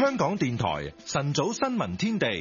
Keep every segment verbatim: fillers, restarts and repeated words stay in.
香港電台晨早新聞天地。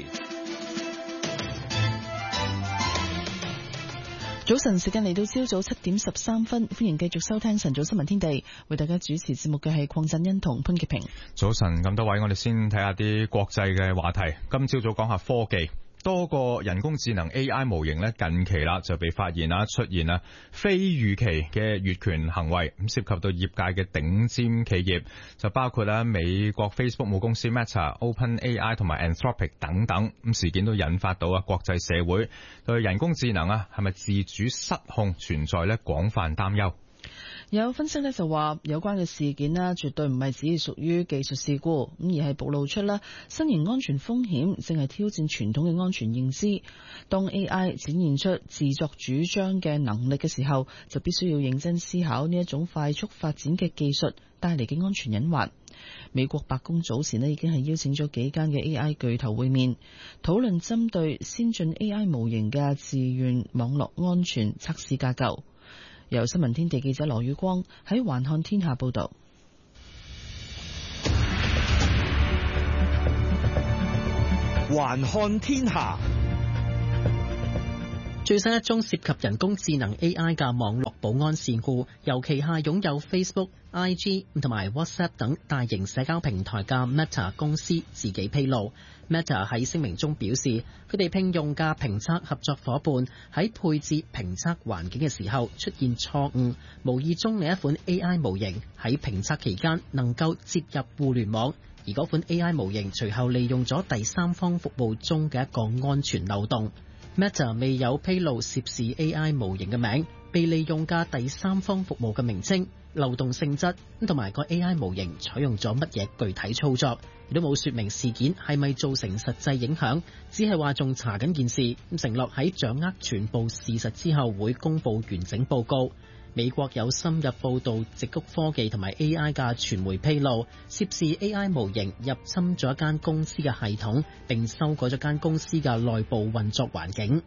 早晨時間嚟到朝早七點十三分，歡迎繼續收聽晨早新聞天地，為大家主持節目嘅係鄺振欣同潘潔平。 早晨，咁多位，我哋先睇下啲國際嘅話題。今朝早講下科技。多個人工智能 A I 模型咧，近期啦就被發現啦出現啦非預期嘅越權行為，咁涉及到業界嘅頂尖企業，就包括啦美國 Facebook 母公司 Meta、OpenAI 同埋 Anthropic 等等。咁事件都引發到啊國際社會對人工智能啊係咪自主失控存在咧廣泛擔憂。 有分析呢就話，有關嘅事件呢絕對唔係只係屬於技術事故，咁而係暴露出啦新型安全風險，正係挑戰傳統嘅安全認知。當 A I 展現出自作主張嘅能力嘅時候，就必須要認真思考呢一種快速發展嘅技術帶嚟嘅安全隱患。美國白宮早前呢已經係邀請咗幾間嘅 A I 巨頭會面，討論針對先進 A I 模型嘅自願網絡安全測試架構。由新聞天地記者羅宇光喺環看天下報道。 環看天下，最新一宗涉及人工智能 A I 嘅網絡保安事故，由旗下擁有 Facebook、I G 同埋 WhatsApp 等大型社交平台嘅 Meta 公司自己披露。Meta 喺聲明中表示，佢哋聘用嘅評測合作夥伴喺配置評測環境嘅時候出現錯誤，無意中另一款 A I 模型喺評測期間能夠接入互聯網，而嗰款 A I 模型隨後利用咗第三方服務中嘅一個安全漏洞。Meta 未有披露涉事 A I 模型嘅名、被利用嘅第三方服務嘅名稱、漏洞性質同埋個 A I 模型採用咗乜嘢具體操作，亦都冇說明事件係咪造成實際影響，只係話仲查緊件事，承諾喺掌握全部事實之後會公布完整報告。美國有深入報道矽谷科技同埋 A I 嘅傳媒披露，涉事 A I 模型入侵咗一間公司嘅系統，並修改咗間公司嘅內部運作環境。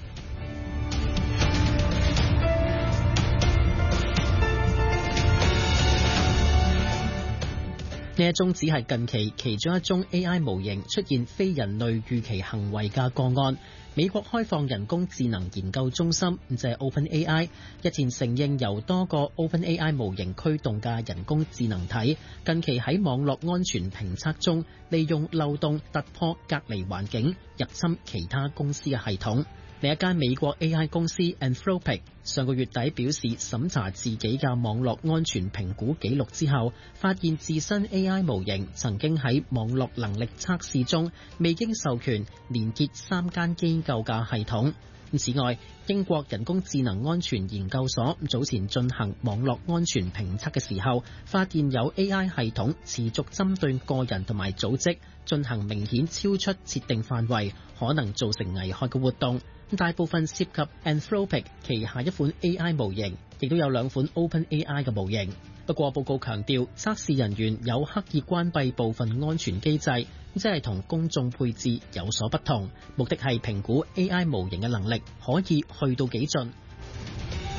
呢一宗只係近期其中一宗 A I 模型出現非人類預期行為嘅個案。美國開放人工智能研究中心，即係 OpenAI， 日前承認由多個 OpenAI 模型驅動嘅人工智能體，近期喺網絡安全評測中利用漏洞突破隔離環境，入侵其他公司嘅系統。另一間美國 A I 公司 Anthropic 上個月底表示，審查自己嘅網絡安全評估記錄之後，發現自身 A I 模型曾經喺網絡能力測試中未經授權連結三間機構嘅系統。此外，英國人工智能安全研究所早前進行網絡安全評測嘅時候，發現有 A I 系統持續針對個人同埋組織進行明顯超出設定範圍，可能造成危害嘅活動。大部分涉及 Anthropic 旗下一款 A I 模型，亦都有兩款 OpenAI 嘅模型。不過報告強調，測試人員有刻意關閉部分安全機制，即係同公眾配置有所不同，目的係評估 A I 模型嘅能力可以去到幾盡，